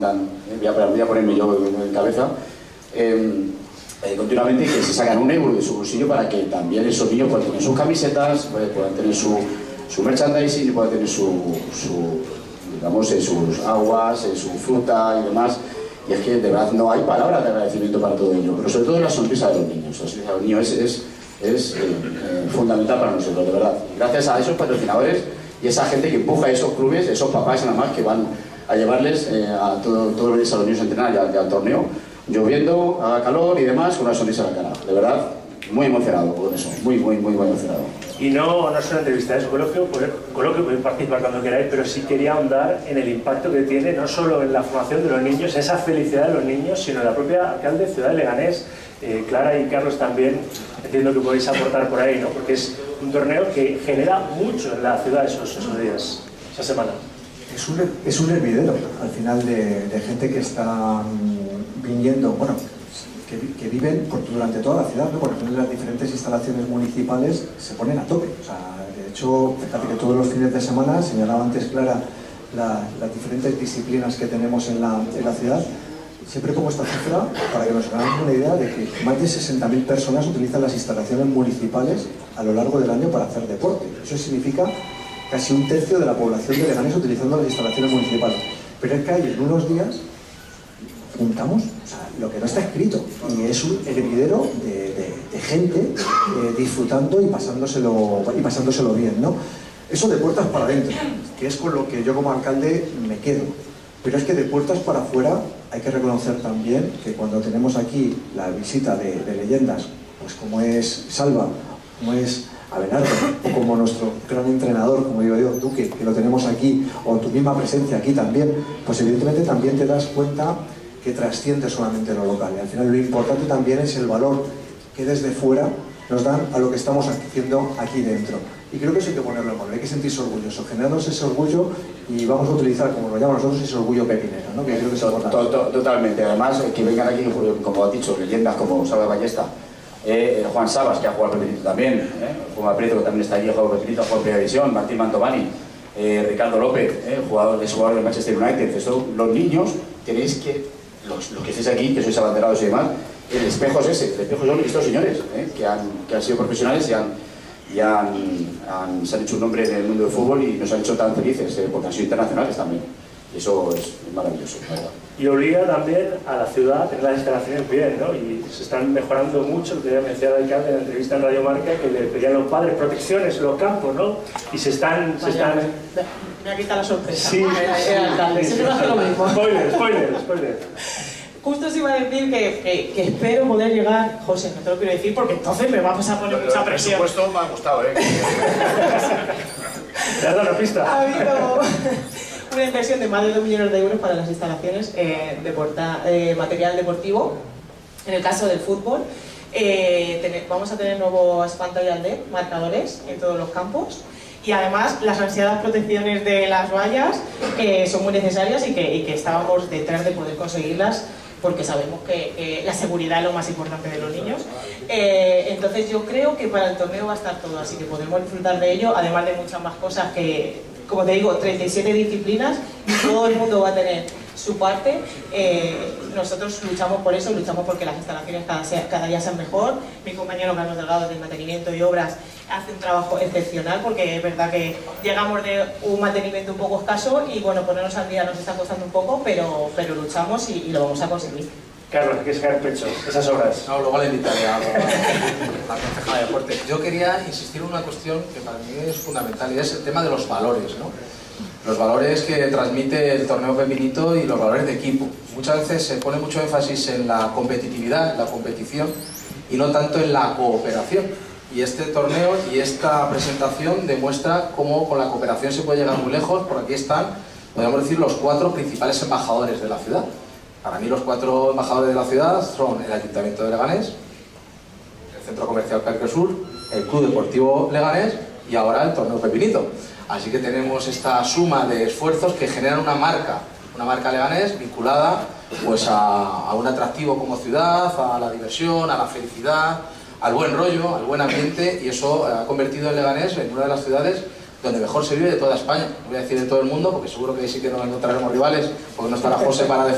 voy a ponerme yo en cabeza, continuamente que se sacan €1 de su bolsillo para que también esos niños puedan tener sus camisetas, puedan tener su merchandising y puedan tener digamos, sus aguas, su fruta y demás. Y es que de verdad no hay palabras de agradecimiento para todo ello, pero sobre todo la sonrisa de los niños. La sonrisa de los niños es fundamental para nosotros, de verdad. Y gracias a esos patrocinadores y esa gente que empuja a esos clubes, esos papás nada más que van a llevarles a todos los días a los niños a entrenar y al torneo, lloviendo, haga calor y demás, con una sonrisa en la cara. De verdad, muy emocionado con eso, muy emocionado. Y no es una entrevista, es un coloquio, podéis participar cuando queráis, pero sí quería ahondar en el impacto que tiene, no solo en la formación de los niños, esa felicidad de los niños, sino en la propia alcalde de Ciudad de Leganés. Clara y Carlos también entiendo que podéis aportar por ahí, ¿no? Porque es un torneo que genera mucho en la ciudad esos días, esa semana. Es un hervidero, al final, de gente que está viniendo, bueno, que viven durante toda la ciudad, ¿no? Por ejemplo, las diferentes instalaciones municipales se ponen a tope. O sea, de hecho, fíjate que todos los fines de semana, señalaba antes Clara, las diferentes disciplinas que tenemos en la ciudad. Siempre pongo esta cifra para que nos hagamos una idea de que más de 60.000 personas utilizan las instalaciones municipales a lo largo del año para hacer deporte. Eso significa casi 1/3 de la población de Leganés utilizando las instalaciones municipales. Pero es que hay en unos días juntamos, o sea, lo que no está escrito, y es un hervidero de gente disfrutando y pasándoselo bien, ¿no? Eso de puertas para adentro, que es con lo que yo como alcalde me quedo. Pero es que de puertas para afuera hay que reconocer también que cuando tenemos aquí la visita de leyendas, pues como es Salva, como es Abelardo, o como nuestro gran entrenador, como digo yo, Duque, que lo tenemos aquí, o tu misma presencia aquí también, pues evidentemente también te das cuenta que trasciende solamente lo local. Y al final lo importante también es el valor que desde fuera nos dan a lo que estamos haciendo aquí dentro. Y creo que eso hay que ponerlo en valor, hay que sentirse orgulloso, generarnos ese orgullo, y vamos a utilizar, como lo llamamos nosotros, ese orgullo pepinero, ¿no? Que creo que es importante. Totalmente. Además, que vengan aquí, como ha dicho, leyendas como Salva Ballesta, Juan Sabas, que ha jugado al Pepinito también, Juan Prieto, que también está allí, ha jugado al Pepinito, ha jugado en Primera División, Martín Mantovani, Ricardo López, jugador del Manchester United. Esto, los niños, tenéis que, los que estéis aquí, que sois abanderados y demás, el espejo es ese, el espejo son estos señores, que han sido profesionales y se han hecho un nombre en el mundo del fútbol y nos han hecho tan felices, porque han sido internacionales también. Y eso es maravilloso, la verdad. Y obliga también a la ciudad a tener las instalaciones bien, ¿no? Y se están mejorando mucho, lo que había mencionado el alcalde en la entrevista en Radio Marca, que le pedían a los padres protecciones en los campos, ¿no? Y se están... Me ha quitado la sorpresa. Sí, el alcalde, siempre hace lo mismo. Spoiler. Justo os iba a decir que espero poder llegar, José, no te lo quiero decir porque entonces me vas a poner mucha presión. Por supuesto, me ha gustado, ¿Te has dado una pista? Ha habido una inversión de más de 2 millones de euros para las instalaciones de material deportivo. En el caso del fútbol, vamos a tener nuevos pantallas LED, marcadores en todos los campos. Y además las ansiadas protecciones de las vallas son muy necesarias y que estábamos detrás de poder conseguirlas, porque sabemos que la seguridad es lo más importante de los niños. Entonces yo creo que para el torneo va a estar todo, así que podremos disfrutar de ello, además de muchas más cosas que, como te digo, 37 disciplinas y todo el mundo va a tener su parte. Nosotros luchamos por eso, luchamos porque las instalaciones cada día sean mejor. Mi compañero Carlos Delgado del mantenimiento y obras hace un trabajo excepcional, porque es verdad que llegamos de un mantenimiento un poco escaso y bueno, ponernos al día nos está costando un poco, pero luchamos y lo vamos a conseguir. Carlos, hay que sacar pecho, esas obras. No, luego le invitaré a la concejala de deporte. Yo quería insistir en una cuestión que para mí es fundamental, y es el tema de los valores, ¿no? Los valores que transmite el torneo Pepinito y los valores de equipo. Muchas veces se pone mucho énfasis en la competitividad, en la competición, y no tanto en la cooperación. Y este torneo y esta presentación demuestra cómo con la cooperación se puede llegar muy lejos, porque aquí están, podríamos decir, los 4 principales embajadores de la ciudad. Para mí los 4 embajadores de la ciudad son el Ayuntamiento de Leganés, el Centro Comercial Parque Sur, el Club Deportivo Leganés y ahora el torneo Pepinito. Así que tenemos esta suma de esfuerzos que generan una marca Leganés vinculada pues a un atractivo como ciudad, a la diversión, a la felicidad, al buen rollo, al buen ambiente, y eso ha convertido en Leganés en una de las ciudades donde mejor se vive de toda España. No voy a decir de todo el mundo, porque seguro que sí que no encontraremos rivales, porque no estará José para defender.